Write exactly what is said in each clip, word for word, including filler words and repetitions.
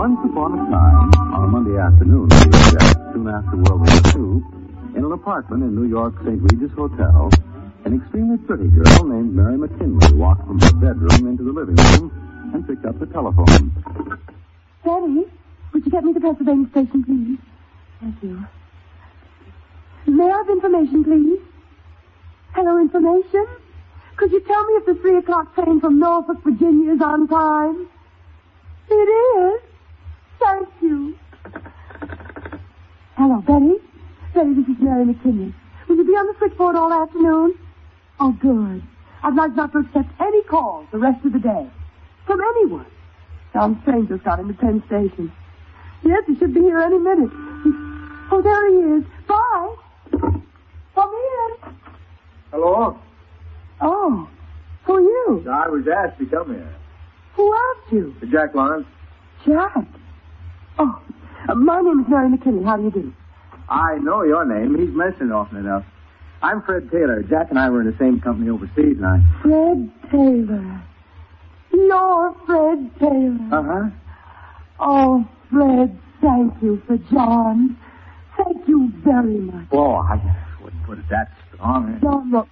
Once upon a time, on a Monday afternoon, soon after World War Two, in an apartment in New York's Saint Regis Hotel, an extremely pretty girl named Mary McKinley walked from her bedroom into the living room and picked up the telephone. Daddy, would you get me to Pennsylvania Station, please? Thank you. May I have information, please? Hello, information? Could you tell me if the three o'clock train from Norfolk, Virginia is on time? It is. Thank you. Hello, Betty? Betty, this is Mary McKinley. Will you be on the switchboard all afternoon? Oh, good. I'd like not to accept any calls the rest of the day. From anyone. John Strange just got into Penn Station. Yes, he should be here any minute. Oh, there he is. Bye. Come in. Hello? Oh, who are you? I was asked to come here. Who asked you? Jack Lawrence. Jack. Oh, uh, my name is Mary McKinley. How do you do? I know your name. He's mentioned often enough. I'm Fred Taylor. Jack and I were in the same company overseas, and I... Fred Taylor. You're Fred Taylor. Uh-huh. Oh, Fred, thank you for John. Thank you very much. Oh, I wouldn't put it that strong. John, look.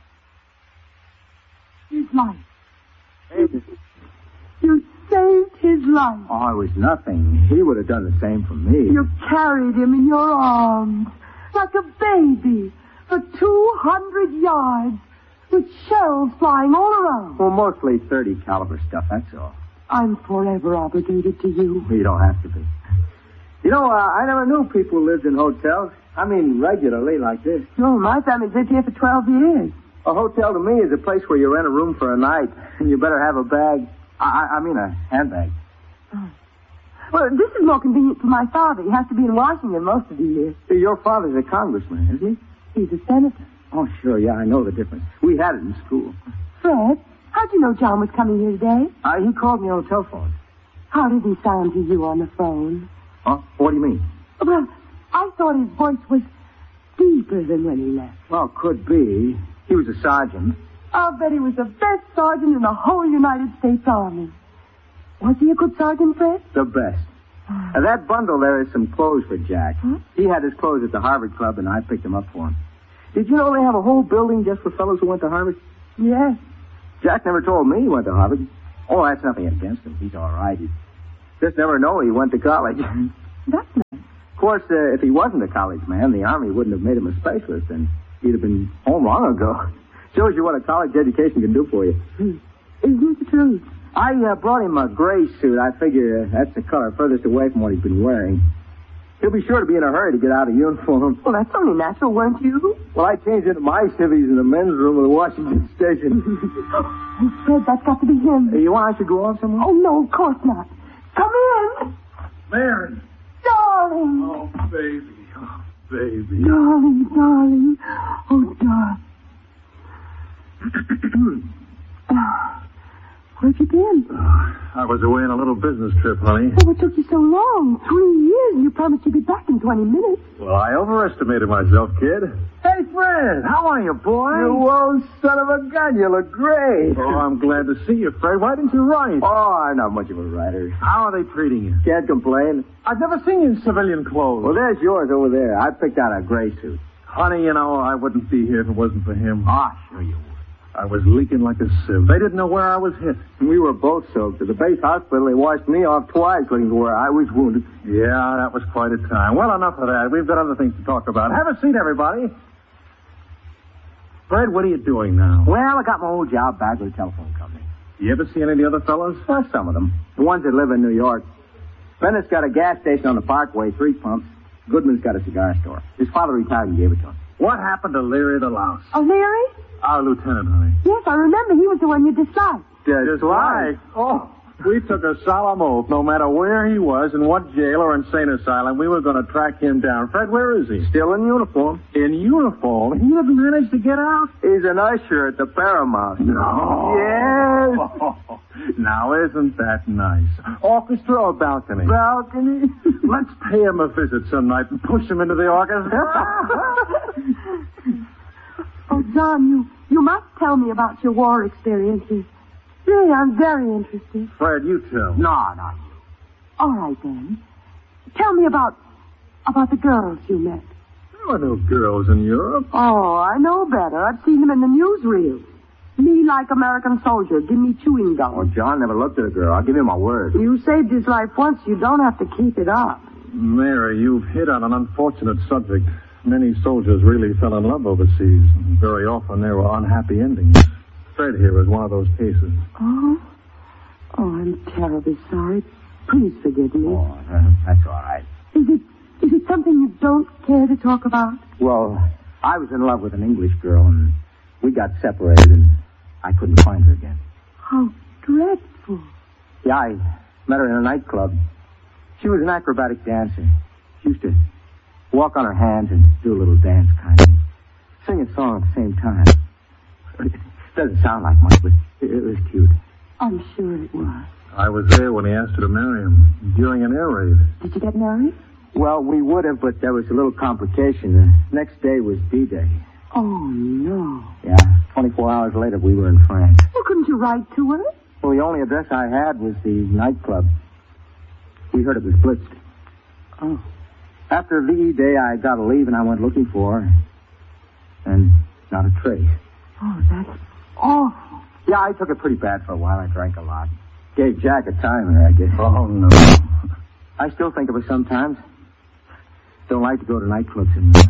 His life. Hey. You saved his life. Oh, it was nothing. He would have done the same for me. You carried him in your arms like a baby for two hundred yards with shells flying all around. Well, mostly thirty caliber stuff, that's all. I'm forever obligated to you. You don't have to be. You know, uh, I never knew people lived in hotels. I mean, regularly like this. No, my family's lived here for twelve years. A hotel to me is a place where you rent a room for a night, and you better have a bag. I, I mean a handbag. Oh. Well, this is more convenient for my father. He has to be in Washington most of the year. Your father's a congressman, isn't he? He's a senator. Oh, sure, yeah, I know the difference. We had it in school. Fred, how'd you know John was coming here today? Uh, he called me on the telephone. How did he sound to you on the phone? Huh? What do you mean? Well, I thought his voice was deeper than when he left. Well, could be. He was a sergeant. I'll bet he was the best sergeant in the whole United States Army. Was he a good sergeant, Fred? The best. Uh, that bundle there is some clothes for Jack. Huh? He had his clothes at the Harvard Club, and I picked them up for him. Did you know they have a whole building just for fellows who went to Harvard? Yes. Jack never told me he went to Harvard. Oh, that's nothing against him. He's all right. He just never know he went to college. That's nice. Of course, uh, if he wasn't a college man, the Army wouldn't have made him a specialist, and he'd have been home long ago. Shows you what a college education can do for you. Isn't it the truth? I uh, brought him a gray suit. I figure uh, that's the color furthest away from what he's been wearing. He'll be sure to be in a hurry to get out of uniform. Well, that's only natural, weren't you? Well, I changed into my civvies in the men's room of the Washington Station. Oh, Fred, that's got to be him. Hey, you want I should go off somewhere? Oh, no, of course not. Come in. Mary. Darling. Oh, baby. Oh, baby. Darling, darling. Oh, darling. Where'd you been? I was away on a little business trip, honey. Oh, what took you so long? Three years, and you promised you'd be back in twenty minutes. Well, I overestimated myself, kid. Hey, Fred. How are you, boy? You old son of a gun. You look great. Oh, I'm glad to see you, Fred. Why didn't you write? Oh, I'm not much of a writer. How are they treating you? Can't complain. I've never seen you in civilian clothes. Well, there's yours over there. I picked out a gray suit. Honey, you know, I wouldn't be here if it wasn't for him. Ah, sure you would. I was leaking like a sieve. They didn't know where I was hit. We were both soaked. At the base hospital, they washed me off twice looking for where I was wounded. Yeah, that was quite a time. Well, enough of that. We've got other things to talk about. Have a seat, everybody. Fred, what are you doing now? Well, I got my old job back with the telephone company. You ever see any of the other fellows? Well, some of them. The ones that live in New York. Bennett's got a gas station on the Parkway, three pumps. Goodman's got a cigar store. His father retired and gave it to him. What happened to Leary the Louse? Oh, Larry? Our lieutenant, honey. Yes, I remember. He was the one you disliked. Just right. Oh, we took a solemn oath. No matter where he was, in what jail or insane asylum, we were going to track him down. Fred, where is he? Still in uniform. In uniform? He didn't manage to get out? He's an usher at the Paramount. No. Yes. Oh, now, isn't that nice? Orchestra or balcony? Balcony. Let's pay him a visit some night and push him into the orchestra. Oh, John, you, you must tell me about your war experiences. Really, I'm very interested. Fred, you tell. No, not you. All right, then. Tell me about, about the girls you met. There were no girls in Europe. Oh, I know better. I've seen them in the newsreel. Me like American soldier. Give me chewing gum. Oh, John never looked at a girl. I'll give you my word. You saved his life once. You don't have to keep it up. Mary, you've hit on an unfortunate subject. Many soldiers really fell in love overseas. And very often there were unhappy endings. Fred here is one of those cases. Oh? Oh, I'm terribly sorry. Please forgive me. Oh, uh, that's all right. Is it is it something you don't care to talk about? Well, I was in love with an English girl, and we got separated, and I couldn't find her again. How dreadful. Yeah, I met her in a nightclub. She was an acrobatic dancer. She used to walk on her hands and do a little dance kind of. Sing a song at the same time. It doesn't sound like much, but it, it was cute. I'm sure it was. I was there when he asked her to marry him during an air raid. Did you get married? Well, we would have, but there was a little complication. The next day was D-Day. Oh, no. Yeah, twenty-four hours later, we were in France. Well, couldn't you write to her? Well, the only address I had was the nightclub. We heard it was blitzed. Oh. After V E Day, I got a leave and I went looking for her. And not a trace. Oh, that's awful. Yeah, I took it pretty bad for a while. I drank a lot. Gave Jack a timer, I guess. Oh, no. I still think of her sometimes. Don't like to go to nightclubs anymore.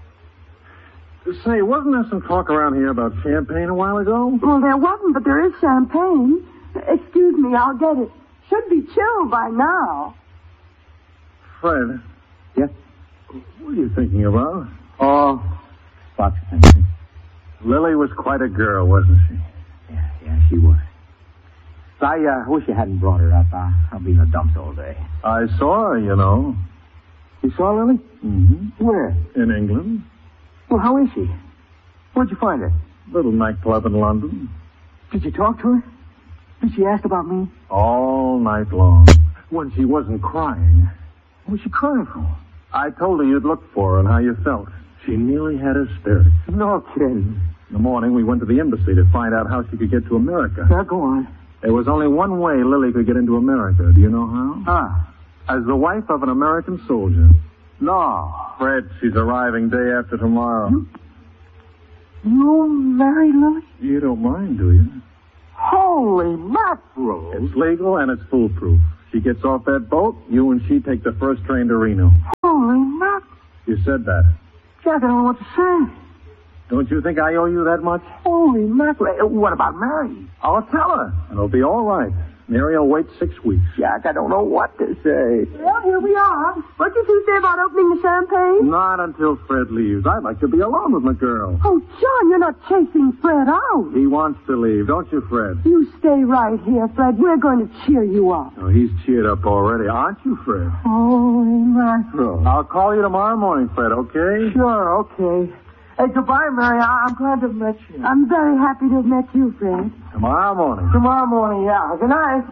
Say, wasn't there some talk around here about champagne a while ago? Well, there wasn't, but there is champagne. Excuse me, I'll get it. Should be chilled by now. Fred. Yes? What are you thinking about? Oh, lots of things. Lily was quite a girl, wasn't she? Yeah, yeah, she was. I uh, wish you hadn't brought her up. I, I'll be in the dumps all day. I saw her, you know. You saw Lily? Mm-hmm. Where? In England. Well, how is she? Where'd you find her? Little nightclub in London. Did you talk to her? Did she ask about me? All night long. When she wasn't crying. What was she crying for? I told her you'd look for her and how you felt. She nearly had hysterics. No kidding. In the morning, we went to the embassy to find out how she could get to America. Now, go on. There was only one way Lily could get into America. Do you know how? Ah. As the wife of an American soldier. No. Fred, she's arriving day after tomorrow. You, you married Lily? You don't mind, do you? Holy mackerel. It's legal and it's foolproof. She gets off that boat, you and she take the first train to Reno. Holy mackerel. You said that. Jack, I don't know what to say. Don't you think I owe you that much? Holy mackerel. What about Mary? I'll tell her. And it'll be all right. Mary will wait six weeks. Jack, I don't know what to say. Well, here we are. What did you say about opening the champagne? Not until Fred leaves. I'd like to be alone with my girl. Oh, John, you're not chasing Fred out. He wants to leave, don't you, Fred? You stay right here, Fred. We're going to cheer you up. Oh, he's cheered up already, aren't you, Fred? Holy mackerel. I'll call you tomorrow morning, Fred, okay? Sure, okay. Hey, goodbye, Mary. I- I'm glad to have met you. I'm very happy to have met you, Fred. Tomorrow morning. Tomorrow morning, yeah. Good night.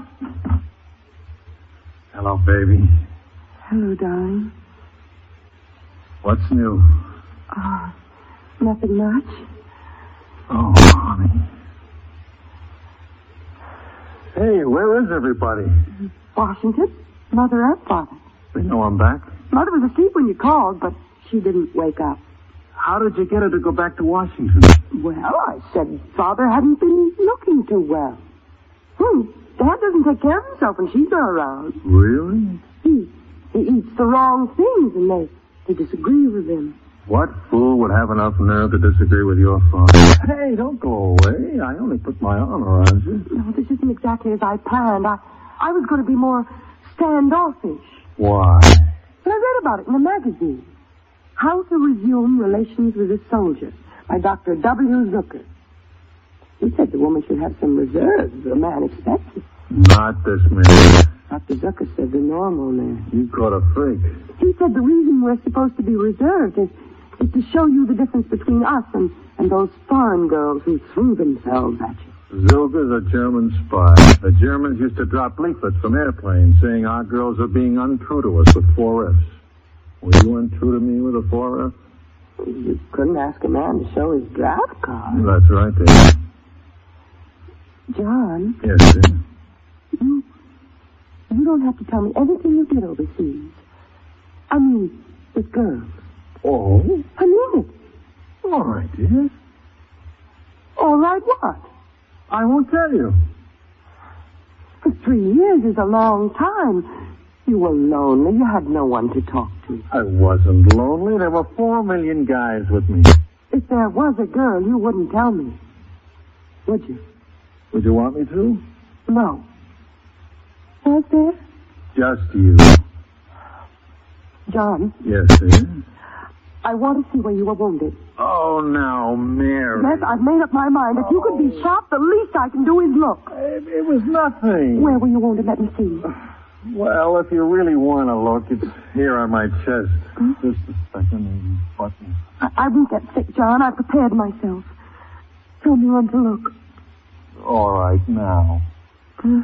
Hello, baby. Hello, darling. What's new? Oh, nothing much. Oh, honey. Hey, where is everybody? Washington, Mother and Father. They know I'm back. Mother was asleep when you called, but she didn't wake up. How did you get her to go back to Washington? Well, I said Father hadn't been looking too well. Hmm, Dad doesn't take care of himself when she's not around. Really? He, he eats the wrong things, and they, they disagree with him. What fool would have enough nerve to disagree with your father? Hey, don't go away. I only put my arm around you. No, this isn't exactly as I planned. I, I was going to be more standoffish. Why? But I read about it in a magazine. How to Resume Relations with a Soldier by Doctor W. Zucker. He said the woman should have some reserves the man expects it. Not this man. Doctor Zucker said the normal man. You caught a freak. He said the reason we're supposed to be reserved is, is to show you the difference between us and, and those foreign girls who threw themselves at you. Zilga's a German spy. The Germans used to drop leaflets from airplanes saying our girls are being untrue to us with four Fs. Were you untrue to me with a four F? You couldn't ask a man to show his draft card. That's right, Dave. John, Yes, dear. you, You don't have to tell me anything you did overseas. I mean, with girls. Oh? I mean it. All right, dear. All right, what? I won't tell you. For three years is a long time. You were lonely. You had no one to talk to. I wasn't lonely. There were four million guys with me. If there was a girl, you wouldn't tell me. Would you? Would you want me to? No. Was there? Just you. John, Yes, dear. I want to see where you were wounded. Oh, now, Mary. Yes, I've made up my mind. If you could be shot, the least I can do is look. It, it was nothing. Where were you wounded? Let me see. Well, if you really want to look, it's here on my chest. Hmm? Just a second. and Button. I, I won't get sick, John. I prepared myself. Tell me when to look. All right, now. Uh,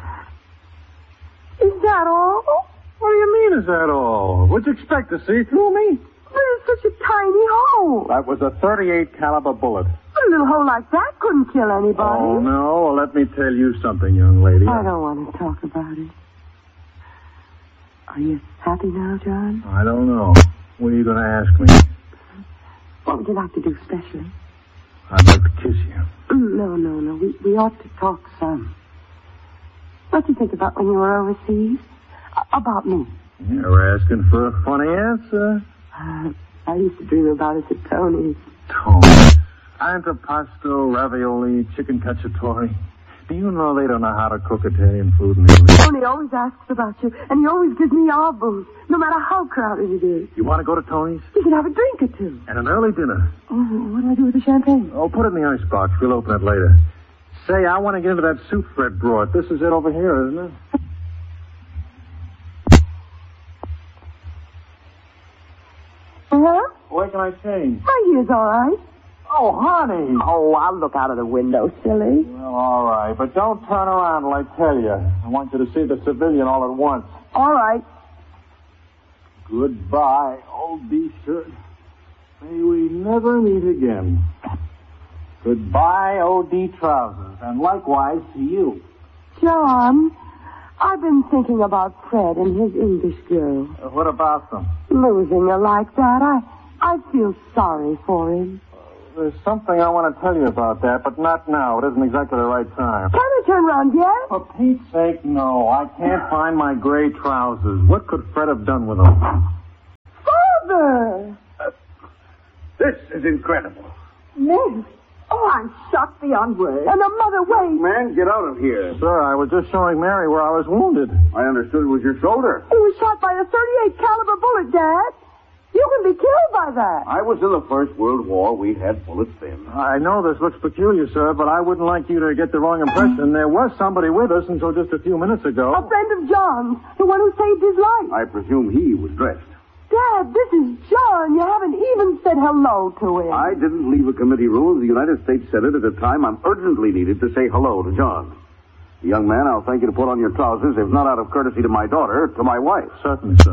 is that all? What do you mean, is that all? What'd you expect to see through me? But it's such a tiny hole. That was a thirty-eight caliber bullet. A little hole like that couldn't kill anybody. Oh, no. Well, let me tell you something, young lady. I don't want to talk about it. Are you happy now, John? I don't know. What are you going to ask me? What would you like to do specially? I'd like to kiss you. Mm, No, no, no. We, we ought to talk some. What do you think about when you were overseas? A- about me. You're asking for a funny answer. Uh, I used to dream about it at Tony's. Tony. Antipasto, ravioli, chicken cacciatore. Do you know they don't know how to cook Italian food in Italy? Tony always asks about you, and he always gives me our booze, no matter how crowded it is. You want to go to Tony's? We can have a drink or two. And an early dinner. Oh, what do I do with the champagne? Oh, put it in the icebox. We'll open it later. Say, I want to get into that soup Fred brought. This is it over here, isn't it? Huh? Where can I change? My ear's all right. Oh, honey. Oh, I'll look out of the window, silly. Well, all right, but don't turn around till I tell you. I want you to see the civilian all at once. All right. Goodbye, old B-shirt. May we never meet again. Goodbye, O D trousers, and likewise to you. John, I've been thinking about Fred and his English girl. Uh, what about them? Losing her like that, I, I feel sorry for him. There's something I want to tell you about that, but not now. It isn't exactly the right time. Can I turn around yet? For Pete's sake, no. I can't find my gray trousers. What could Fred have done with them? Father! This is incredible. Miss. Oh, I'm shocked beyond words. And a mother wait. Man, get out of here. Sir, I was just showing Mary where I was wounded. I understood it was your shoulder. He was shot by a thirty-eight caliber bullet, Dad. You can be killed by that. I was in the First World War. We had bullets then. I know this looks peculiar, sir, but I wouldn't like you to get the wrong impression. There was somebody with us until just a few minutes ago. A friend of John's, the one who saved his life. I presume he was dressed. Dad, this is John. You haven't even said hello to him. I didn't leave a committee room of the United States Senate at a time I'm urgently needed to say hello to John. Young man, I'll thank you to put on your trousers, if not out of courtesy to my daughter, to my wife. Certainly, sir.